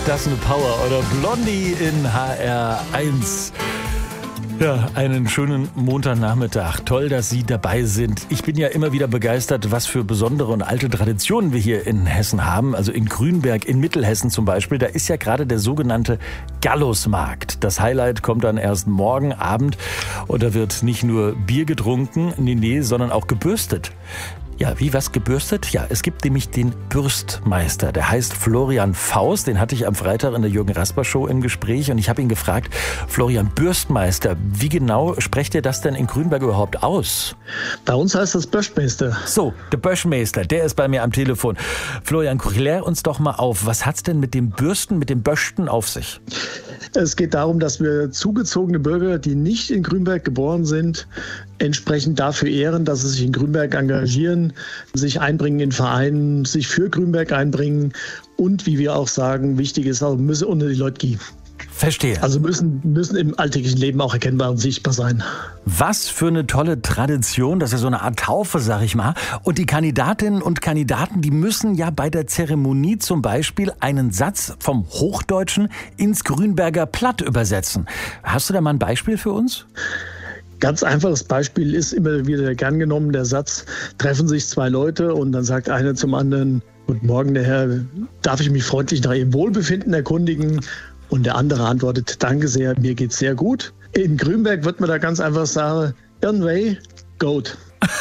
das eine Power. Oder Blondie in HR1. Ja, einen schönen Montagnachmittag. Toll, dass Sie dabei sind. Ich bin ja immer wieder begeistert, was für besondere und alte Traditionen wir hier in Hessen haben. Also in Grünberg, in Mittelhessen zum Beispiel. Da ist ja gerade der sogenannte Gallusmarkt. Das Highlight kommt dann erst morgen Abend. Und da wird nicht nur Bier getrunken, nee, sondern auch gebürstet. Ja, wie was gebürstet? Ja, es gibt nämlich den Bürstmeister. Der heißt Florian Faust. Den hatte ich am Freitag in der Jürgen Rasper Show im Gespräch. Und ich habe ihn gefragt, Florian, Bürstmeister, wie genau sprecht ihr das denn in Grünberg überhaupt aus? Bei uns heißt das Böschmeister. So, der Böschmeister, der ist bei mir am Telefon. Florian, klär uns doch mal auf, was hat's denn mit dem Bürsten, mit dem Böschen auf sich? Es geht darum, dass wir zugezogene Bürger, die nicht in Grünberg geboren sind, entsprechend dafür ehren, dass sie sich in Grünberg engagieren, sich einbringen in Vereinen, sich für Grünberg einbringen und, wie wir auch sagen, wichtig ist auch, müssen unter die Leute gehen. Verstehe. Also müssen im alltäglichen Leben auch erkennbar und sichtbar sein. Was für eine tolle Tradition, das ist ja so eine Art Taufe, sag ich mal. Und die Kandidatinnen und Kandidaten, die müssen ja bei der Zeremonie zum Beispiel einen Satz vom Hochdeutschen ins Grünberger Platt übersetzen. Hast du da mal ein Beispiel für uns? Ganz einfaches Beispiel ist immer wieder gern genommen, der Satz, treffen sich zwei Leute und dann sagt einer zum anderen, guten Morgen, der Herr, darf ich mich freundlich nach Ihrem Wohlbefinden erkundigen? Und der andere antwortet, danke sehr, mir geht's sehr gut. In Grünberg wird man da ganz einfach sagen, irgendway, gut.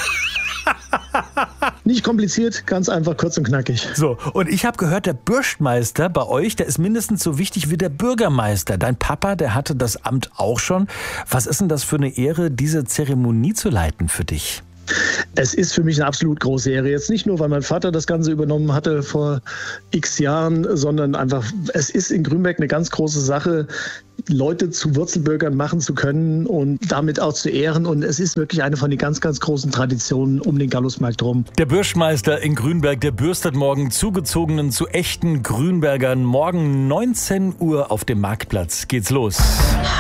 Nicht kompliziert, ganz einfach, kurz und knackig. So, und ich habe gehört, der Bürstmeister bei euch, der ist mindestens so wichtig wie der Bürgermeister. Dein Papa, der hatte das Amt auch schon. Was ist denn das für eine Ehre, diese Zeremonie zu leiten für dich? Es ist für mich eine absolut große Ehre. Jetzt nicht nur, weil mein Vater das Ganze übernommen hatte vor x Jahren, sondern einfach, es ist in Grünberg eine ganz große Sache, Leute zu Wurzelbürgern machen zu können und damit auch zu ehren. Und es ist wirklich eine von den ganz, ganz großen Traditionen um den Gallusmarkt rum. Der Bürstmeister in Grünberg, der bürstet morgen Zugezogenen zu echten Grünbergern. Morgen 19 Uhr auf dem Marktplatz geht's los.